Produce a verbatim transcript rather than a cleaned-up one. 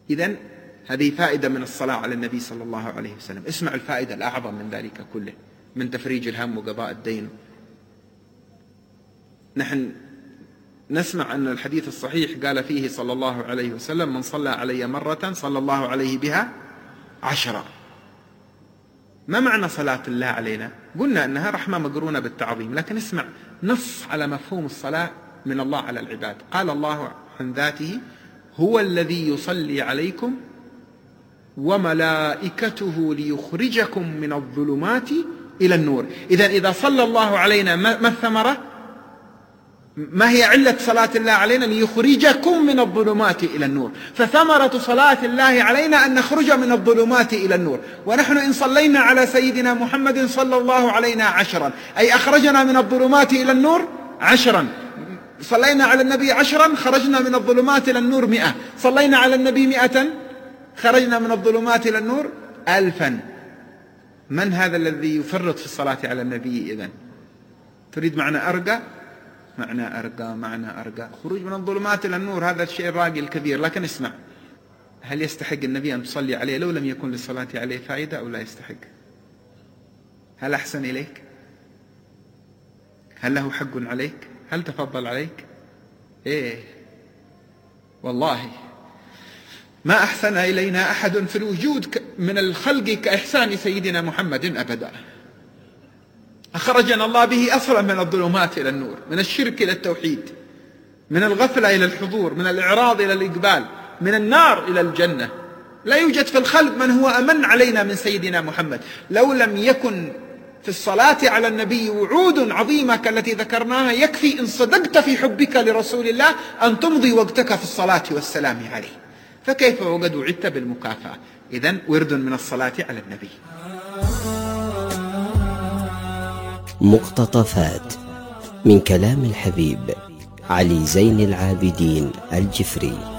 إذن هذه فائدة من الصلاة على النبي صلى الله عليه وسلم. اسمع الفائدة الأعظم من ذلك كله، من تفريج الهم وقضاء الدين. نحن نسمع أن الحديث الصحيح قال فيه صلى الله عليه وسلم: من صلى علي مرة صلى الله عليه بها عشرة. ما معنى صلاة الله علينا؟ قلنا أنها رحمة مقرونة بالتعظيم، لكن اسمع نص على مفهوم الصلاة من الله على العباد. قال الله عن ذاته: هو الذي يصلي عليكم وملائكته ليخرجكم من الظلمات إلى النور. إذن إذا صلى الله علينا ما الثمرة؟ ما هي علة صلاة الله علينا؟ ليخرجكم من الظلمات إلى النور. فثمرة صلاة الله علينا أن نخرج من الظلمات إلى النور. ونحن إن صلينا على سيدنا محمد صلى الله علينا عشرا، أي أخرجنا من الظلمات إلى النور عشرا. صلينا على النبي عشرا خرجنا من الظلمات إلى النور مئة. صلينا على النبي مئة خرجنا من الظلمات إلى النور ألفا. من هذا الذي يفرط في الصلاة على النبي؟ إذن تريد معنى أرقى؟ معنى أرقى معنى أرقى خروج من الظلمات إلى النور، هذا الشيء الراقي الكبير. لكن اسمع، هل يستحق النبي أن تصلي عليه لو لم يكن للصلاة عليه فائدة أو لا يستحق؟ هل أحسن إليك؟ هل له حق عليك؟ هل تفضل عليك؟ إيه والله ما أحسن إلينا أحد في الوجود من الخلق كإحسان سيدنا محمد أبدا. أخرجنا الله به أصلا من الظلمات إلى النور، من الشرك إلى التوحيد، من الغفلة إلى الحضور، من الإعراض إلى الإقبال، من النار إلى الجنة. لا يوجد في الخلق من هو أمن علينا من سيدنا محمد. لو لم يكن في الصلاة على النبي وعود عظيمة كالتي ذكرناها، يكفي إن صدقت في حبك لرسول الله أن تمضي وقتك في الصلاة والسلام عليه، فكيف وقد وعدت بالمكافأة؟ إذن ورد من الصلاة على النبي. مقتطفات من كلام الحبيب علي زين العابدين الجفري.